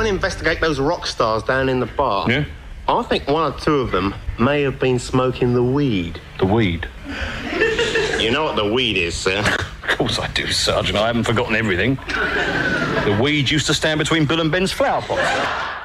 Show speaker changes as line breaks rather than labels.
investigate those rock stars down in the bar.
Yeah?
I think one or two of them may have been smoking the weed.
The weed?
You know what the weed is, sir?
Of course I do, Sergeant. I haven't forgotten everything. The weed used to stand between Bill and Ben's flower pots.